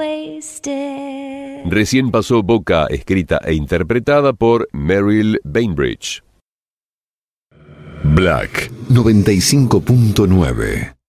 wasted. Recién pasó Boca, escrita e interpretada por Meryl Bainbridge. Black 95.9